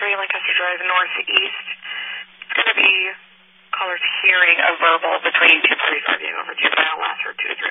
Lancaster Drive northeast. It's going to be callers hearing a verbal between 2:45 being over 2 miles last for 2 to 3